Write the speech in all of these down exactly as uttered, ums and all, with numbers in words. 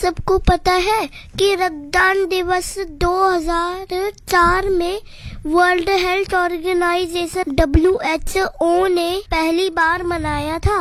सबको पता है कि रक्तदान दिवस दो हज़ार चार में world health organisation W H O ने पहली बार मनाया था।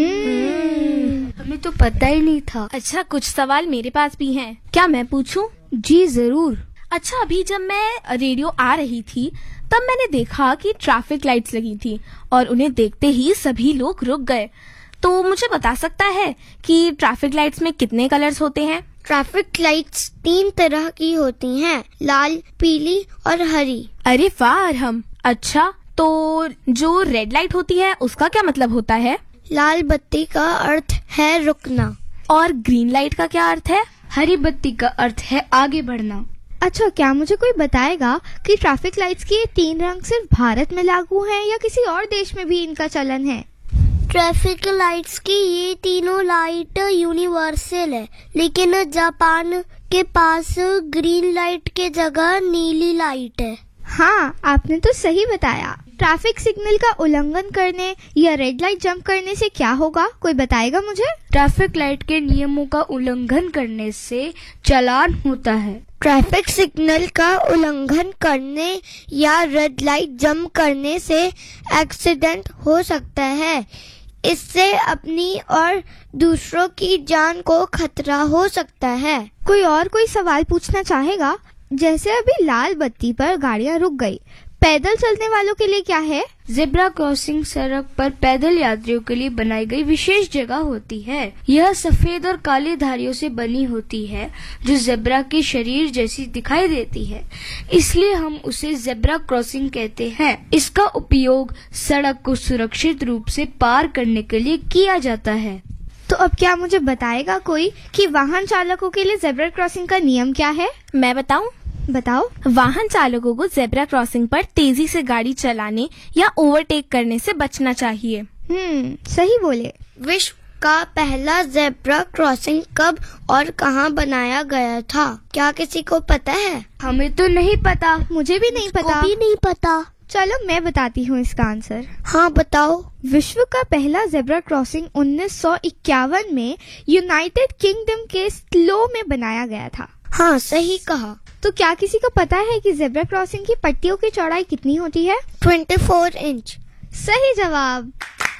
हम्म हमें तो पता ही नहीं था। अच्छा, कुछ सवाल मेरे पास भी हैं, क्या मैं पूछूं? जी जरूर। अच्छा, अभी जब मैं रेडियो आ रही थी तब मैंने देखा कि ट्रैफिक लाइट्स लगी थी और उन्हें देखते ही सभी लोग रुक गए। तो मुझे बता सकता है कि ट्रैफिक लाइट्स में कितने कलर्स होते हैं? ट्रैफिक लाइट्स तीन तरह की होती हैं, लाल, पीली और हरी। अरे वाह अरहम, अच्छा तो जो रेड लाइट होती है उसका क्या मतलब होता है? लाल बत्ती का अर्थ है रुकना। और ग्रीन लाइट का क्या अर्थ है? हरी बत्ती का अर्थ है आगे बढ़ना। अच्छा, क्या मुझे कोई बताएगा कि ट्रैफिक लाइट्स के ये तीन रंग सिर्फ भारत में लागू हैं या किसी और देश में भी इनका चलन है? ट्रैफिक लाइट्स की ये तीनों लाइट यूनिवर्सल है, लेकिन जापान के पास ग्रीन लाइट के जगह नीली लाइट है। हाँ, आपने तो सही बताया। ट्रैफिक सिग्नल का उल्लंघन करने या रेड लाइट जंप करने से क्या होगा, कोई बताएगा मुझे? ट्रैफिक लाइट के नियमों का उल्लंघन करने से चालान होता है। ट्रैफिक सिग्नल का उल्लंघन करने या रेड लाइट जंप करने से एक्सीडेंट हो सकता है। इससे अपनी और दूसरों की जान को खतरा हो सकता है। कोई और कोई सवाल पूछना चाहेगा? जैसे अभी लाल बत्ती पर गाड़ियाँ रुक गई, पैदल चलने वालों के लिए क्या है? जेब्रा क्रॉसिंग सड़क पर पैदल यात्रियों के लिए बनाई गई विशेष जगह होती है। यह सफेद और काले धारियों से बनी होती है जो जेब्रा के शरीर जैसी दिखाई देती है, इसलिए हम उसे जेब्रा क्रॉसिंग कहते हैं। इसका उपयोग सड़क को सुरक्षित रूप से पार करने के लिए किया जाता है। तो अब क्या मुझे बताएगा कोई कि वाहन चालकों के लिए जेब्रा क्रॉसिंग का नियम क्या है? मैं बताऊं? बताओ। वाहन चालकों को जेब्रा क्रॉसिंग पर तेजी से गाड़ी चलाने या ओवरटेक करने से बचना चाहिए। हम्म सही बोले। विश्व का पहला जेब्रा क्रॉसिंग कब और कहाँ बनाया गया था, क्या किसी को पता है? हमें तो नहीं पता। मुझे भी नहीं पता। भी नहीं पता। चलो मैं बताती हूँ इसका आंसर। हाँ बताओ। विश्व का पहला जेब्रा क्रॉसिंग उन्नीस सौ इक्यावन में यूनाइटेड किंगडम के स्लो में बनाया गया था। हाँ सही कहा। तो क्या किसी को पता है कि जेब्रा क्रॉसिंग की पट्टियों की चौड़ाई कितनी होती है? चौबीस इंच। सही जवाब।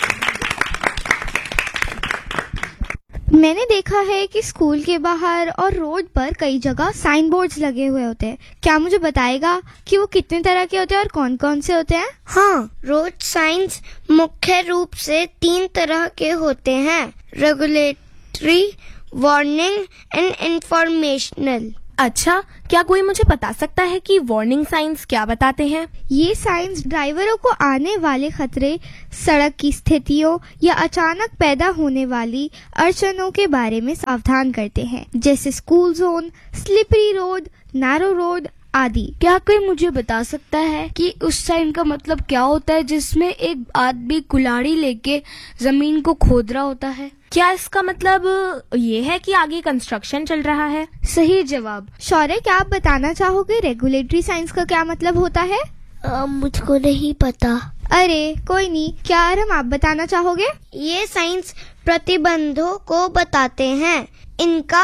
मैंने देखा है कि स्कूल के बाहर और रोड पर कई जगह साइन बोर्ड्स लगे हुए होते हैं। क्या मुझे बताएगा कि वो कितने तरह के होते हैं और कौन कौन से होते हैं? हाँ, रोड साइंस मुख्य रूप से तीन तरह के होते हैं, रेगुलेटरी, वार्निंग एंड इंफॉर्मेशनल। अच्छा, क्या कोई मुझे बता सकता है कि वार्निंग साइंस क्या बताते हैं? ये साइंस ड्राइवरों को आने वाले खतरे, सड़क की स्थितियों या अचानक पैदा होने वाली अड़चनों के बारे में सावधान करते हैं, जैसे school zone, slippery road, narrow road आदि। क्या कोई मुझे बता सकता है कि उस साइन का मतलब क्या होता है जिसमें एक आदमी कुल्हाड़ी लेके जमीन को खोद रहा होता है? क्या इसका मतलब ये है कि आगे कंस्ट्रक्शन चल रहा है? सही जवाब। शौर्य, क्या आप बताना चाहोगे रेगुलेटरी साइंस का क्या मतलब होता है? आ, मुझको नहीं पता। अरे कोई नहीं, क्या आरम आप बताना चाहोगे? ये साइंस प्रतिबंधों को बताते हैं। इनका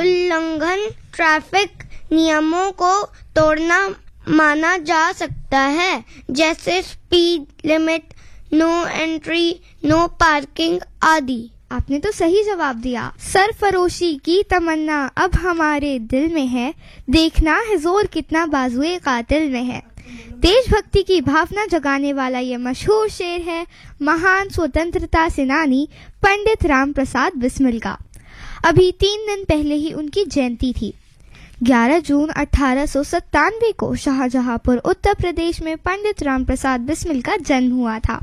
उल्लंघन ट्रैफिक नियमों को तोड़ना माना जा सकता है, जैसे speed limit, no entry, no parking आदि। आपने तो सही जवाब दिया। सरफरोशी की तमन्ना अब हमारे दिल में है, देखना है जोर कितना बाजुए कातिल में है। देशभक्ति की भावना जगाने वाला ये मशहूर शेर है महान स्वतंत्रता सेनानी पंडित राम प्रसाद बिस्मिल का। अभी तीन दिन पहले ही उनकी जयंती थी। ग्यारह जून अठारह सौ सत्तानवे को शाहजहांपुर उत्तर प्रदेश में पंडित राम प्रसाद बिस्मिल का जन्म हुआ था।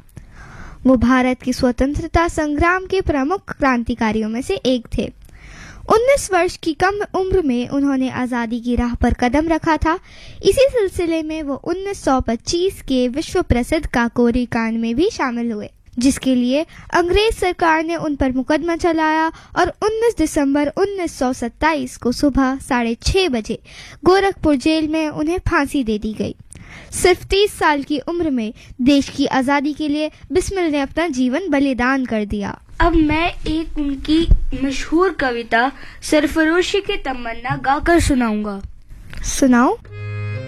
वो भारत की स्वतंत्रता संग्राम के प्रमुख क्रांतिकारियों में से एक थे। उन्नीस वर्ष की कम उम्र में उन्होंने आजादी की राह पर कदम रखा था। इसी सिलसिले में वो उन्नीस सौ पच्चीस के विश्व प्रसिद्ध काकोरी कांड में भी शामिल हुए, जिसके लिए अंग्रेज सरकार ने उन पर मुकदमा चलाया और उन्नीस दिसंबर उन्नीस सौ सत्ताईस को सुबह साढ़े छह बजे गोरखपुर जेल में उन्हें फांसी दे दी गई। सिर्फ तीस साल की उम्र में देश की आजादी के लिए बिस्मिल ने अपना जीवन बलिदान कर दिया। अब मैं एक उनकी मशहूर कविता सरफरोशी की तमन्ना गाकर सुनाऊंगा। सुनाओ।